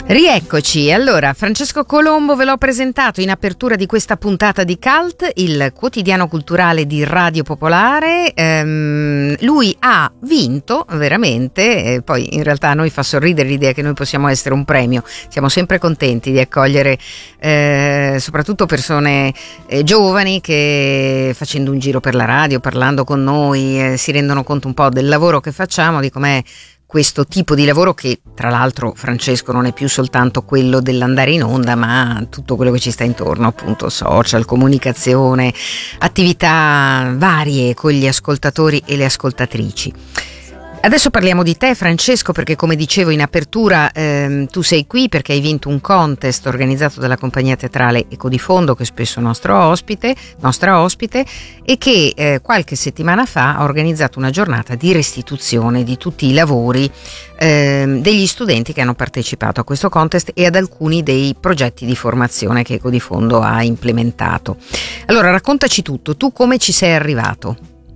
Rieccoci, allora Francesco Colombo ve l'ho presentato in apertura di questa puntata di Cult, il quotidiano culturale di Radio Popolare. Lui ha vinto veramente, poi in realtà a noi fa sorridere l'idea che noi possiamo essere un premio, siamo sempre contenti di accogliere soprattutto persone giovani che facendo un giro per la radio, parlando con noi, si rendono conto un po' del lavoro che facciamo, di com'è questo tipo di lavoro che tra l'altro, Francesco, non è più soltanto quello dell'andare in onda, ma tutto quello che ci sta intorno, appunto social, comunicazione, attività varie con gli ascoltatori e le ascoltatrici. Adesso parliamo di te, Francesco, perché come dicevo in apertura tu sei qui perché hai vinto un contest organizzato dalla compagnia teatrale Eco di Fondo, che è spesso nostra ospite, e che qualche settimana fa ha organizzato una giornata di restituzione di tutti i lavori degli studenti che hanno partecipato a questo contest e ad alcuni dei progetti di formazione che Eco di Fondo ha implementato. Allora raccontaci tutto, tu come ci sei arrivato?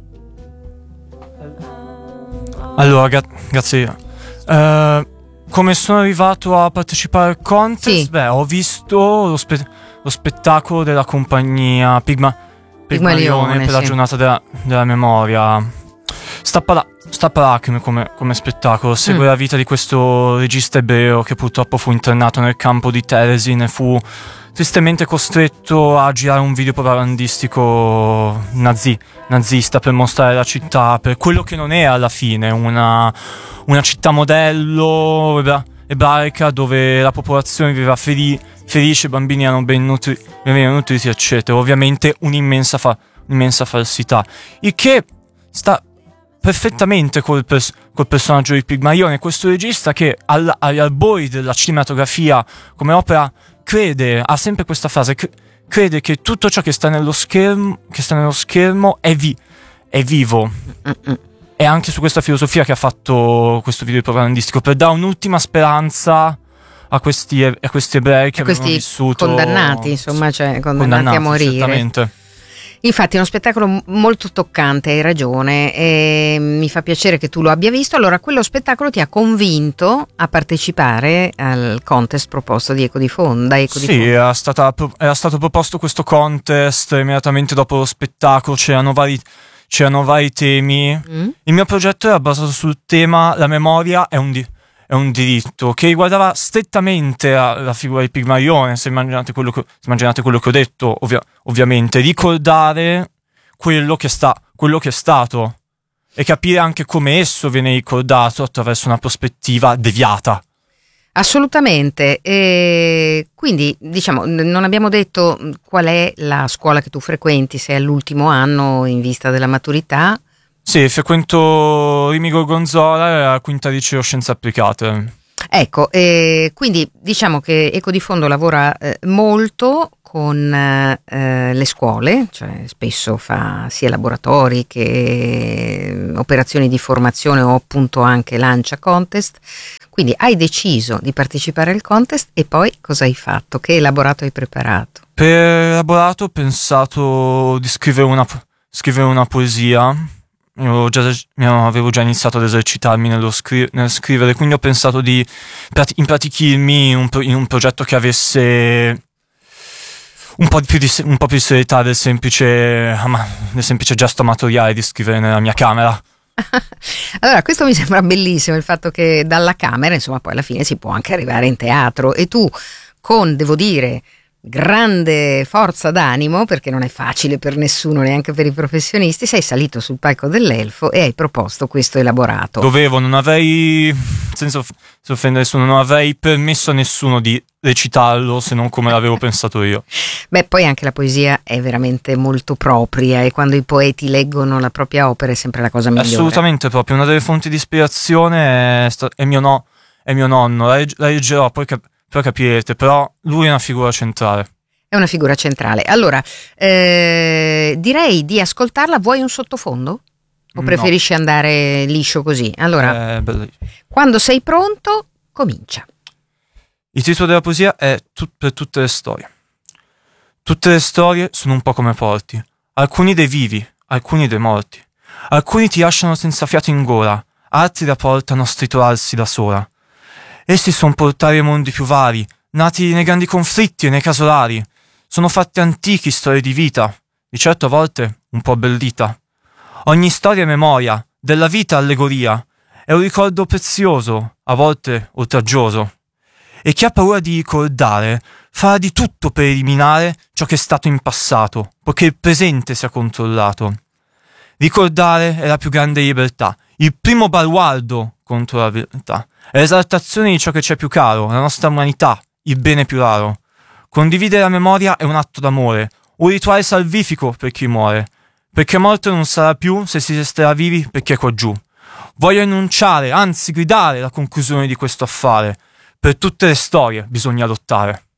Allora, grazie. Come sono arrivato a partecipare al contest? Sì. Ho visto lo spettacolo della compagnia Pigmalione per la giornata della memoria. Strappalacrime come spettacolo. Segue la vita di questo regista ebreo che purtroppo fu internato nel campo di Terezin e fu tristemente costretto a girare un video propagandistico nazista per mostrare la città per quello che non è alla fine, una città modello ebraica dove la popolazione viveva felice, i bambini erano ben nutriti, eccetera. Ovviamente un'immensa falsità, il che sta perfettamente col personaggio di Pigmalione, questo regista che agli albori della cinematografia come opera ha sempre questa frase, crede che tutto ciò che sta nello schermo è vivo. È anche su questa filosofia che ha fatto questo video propagandistico, per dare un'ultima speranza a questi ebrei che avevano vissuto condannati, insomma, cioè condannati a morire. Certamente. Infatti è uno spettacolo molto toccante, hai ragione, e mi fa piacere che tu lo abbia visto. Allora, quello spettacolo ti ha convinto a partecipare al contest proposto di Eco di Fondo? Sì, era stato proposto questo contest immediatamente dopo lo spettacolo, c'erano vari temi. Il mio progetto era basato sul tema la memoria è un diritto, che riguardava strettamente la figura di Pigmalione. Se immaginate quello che ho detto, ovviamente ricordare quello che è stato e capire anche come esso viene ricordato attraverso una prospettiva deviata. Assolutamente. E quindi diciamo non abbiamo detto qual è la scuola che tu frequenti, sei all'ultimo anno in vista della maturità. Sì, frequento Rimini Gorgonzola e la quinta liceo Scienze Applicate. Ecco, quindi diciamo che Eco di Fondo lavora molto con le scuole, cioè spesso fa sia laboratori che operazioni di formazione o appunto anche lancia contest. Quindi hai deciso di partecipare al contest e poi cosa hai fatto? Che elaborato hai preparato? Per elaborato ho pensato di scrivere una poesia. Io avevo già iniziato ad esercitarmi nel scrivere, quindi ho pensato di impratichirmi in un progetto che avesse un po' più di serietà del semplice gesto amatoriale di scrivere nella mia camera. Allora, questo mi sembra bellissimo, il fatto che dalla camera, insomma, poi alla fine si può anche arrivare in teatro, e tu con, devo dire, grande forza d'animo, perché non è facile per nessuno, neanche per i professionisti, sei salito sul palco dell'Elfo e hai proposto questo elaborato. Non avrei, senza offendere nessuno, non avrei permesso a nessuno di recitarlo se non come l'avevo pensato io. Beh, poi anche la poesia è veramente molto propria, e quando i poeti leggono la propria opera è sempre la cosa migliore. Assolutamente, proprio una delle fonti di ispirazione è mio nonno. La leggerò, poi capirete, però lui è una figura centrale. È una figura centrale. Allora, direi di ascoltarla. Vuoi un sottofondo? O preferisci andare liscio così? Allora, quando sei pronto, comincia. Il titolo della poesia è Per tutte le storie. Tutte le storie sono un po' come porti, alcuni dei vivi, alcuni dei morti. Alcuni ti lasciano senza fiato in gola, altri la portano a stritolarsi da sola. Essi sono portali ai mondi più vari, nati nei grandi conflitti e nei casolari. Sono fatti antichi storie di vita, di certo a volte un po' abbellita. Ogni storia è memoria, della vita allegoria, è un ricordo prezioso, a volte oltraggioso. E chi ha paura di ricordare farà di tutto per eliminare ciò che è stato in passato, poiché il presente sia controllato. Ricordare è la più grande libertà, il primo baluardo contro la verità, è l'esaltazione di ciò che c'è più caro, la nostra umanità, il bene più raro. Condividere la memoria è un atto d'amore, un rituale salvifico per chi muore, perché morto non sarà più se si resterà vivi per chi è qua giù. Voglio annunciare, anzi gridare la conclusione di questo affare. Per tutte le storie bisogna lottare.